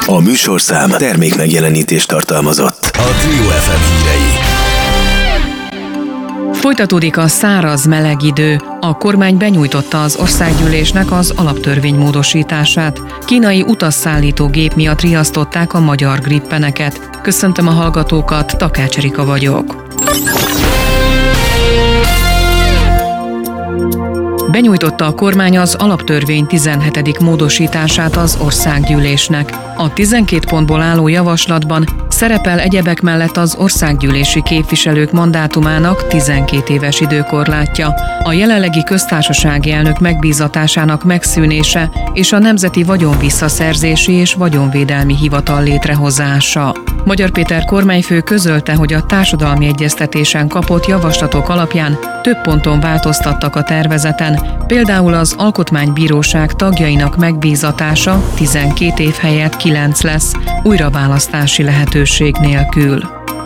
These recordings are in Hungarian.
A műsorszám termékmegjelenítést tartalmazott. A Trio FM hírei. Folytatódik a száraz meleg idő. A kormány benyújtotta az országgyűlésnek az alaptörvény módosítását. Kínai utasszállító gép miatt riasztották a magyar grippeneket. Köszöntöm a hallgatókat, Takács Erika vagyok. Benyújtotta a kormány az alaptörvény 17. módosítását az országgyűlésnek. A 12 pontból álló javaslatban szerepel egyebek mellett az országgyűlési képviselők mandátumának 12 éves időkorlátja, a jelenlegi köztársasági elnök megbízatásának megszűnése és a Nemzeti Vagyonvisszaszerzési és Vagyonvédelmi Hivatal létrehozása. Magyar Péter kormányfő közölte, hogy a társadalmi egyeztetésen kapott javaslatok alapján több ponton változtattak a tervezeten, például az Alkotmánybíróság tagjainak megbízatása 12 év helyett 9 lesz, újraválasztási lehetőség nélkül.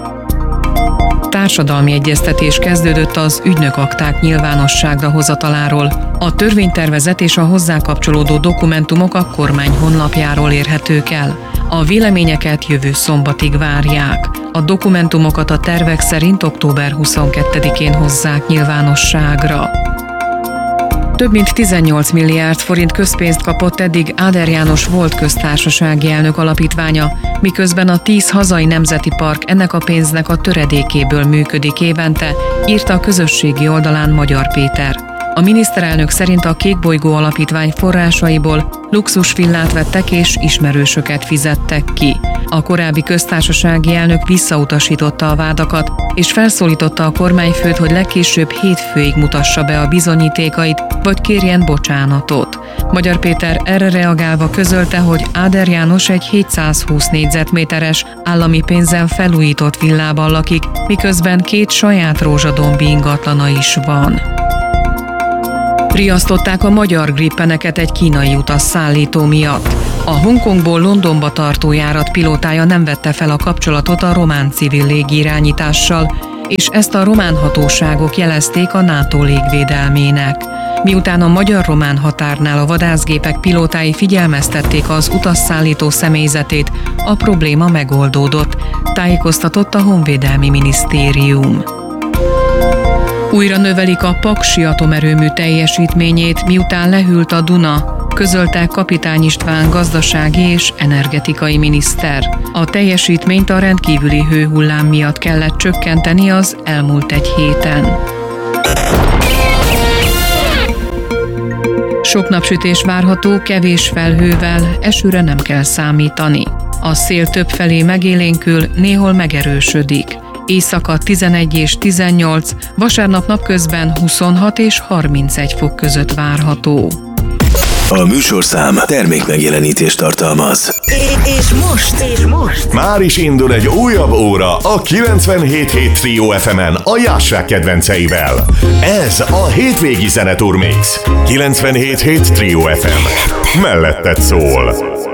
Társadalmi egyeztetés kezdődött az ügynökakták nyilvánosságra hozataláról. A törvénytervezet és a hozzá kapcsolódó dokumentumok a kormány honlapjáról érhetők el. A véleményeket jövő szombatig várják. A dokumentumokat a tervek szerint október 22-én hozzák nyilvánosságra. Több mint 18 milliárd forint közpénzt kapott eddig Áder János volt köztársasági elnök alapítványa, miközben a 10 hazai nemzeti park ennek a pénznek a töredékéből működik évente, írta a közösségi oldalán Magyar Péter. A miniszterelnök szerint a Kékbolygó Alapítvány forrásaiból luxusvillát vettek és ismerősöket fizettek ki. A korábbi köztársasági elnök visszautasította a vádakat, és felszólította a kormányfőt, hogy legkésőbb hétfőig mutassa be a bizonyítékait, vagy kérjen bocsánatot. Magyar Péter erre reagálva közölte, hogy Áder János egy 720 négyzetméteres állami pénzen felújított villában lakik, miközben 2 saját rózsadombi ingatlana is van. Riasztották a magyar grippeneket egy kínai utasszállító miatt. A Hongkongból Londonba tartó járat pilótája nem vette fel a kapcsolatot a román civil légirányítással, és ezt a román hatóságok jelezték a NATO légvédelmének. Miután a magyar-román határnál a vadászgépek pilótái figyelmeztették az utasszállító személyzetét, a probléma megoldódott, tájékoztatott a Honvédelmi Minisztérium. Újra növelik a Paksi atomerőmű teljesítményét, miután lehűlt a Duna, közölte Kapitány István gazdasági és energetikai miniszter. A teljesítményt a rendkívüli hőhullám miatt kellett csökkenteni az elmúlt egy héten. Sok napsütés várható, kevés felhővel, esőre nem kell számítani. A szél többfelé megélénkül, néhol megerősödik. Éjszaka 11 és 18, vasárnap napközben 26 és 31 fok között várható. A műsorszám termékmegjelenítést tartalmaz. És most már is indul egy újabb óra a 97.7 Trio FM-en a Jássák kedvenceivel. Ez a hétvégi zeneturmix. 97.7 Trio FM. Melletted szól.